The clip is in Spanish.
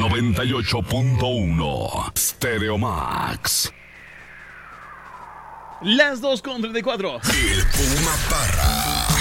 98.1 Stereo Max. Las 2:34. El Puma Parra.